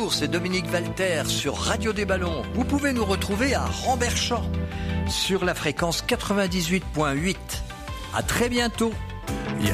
Bonjour, c'est Dominique Walter sur Radio des Ballons. Vous pouvez nous retrouver à Ramberchamps sur la fréquence 98.8. À très bientôt.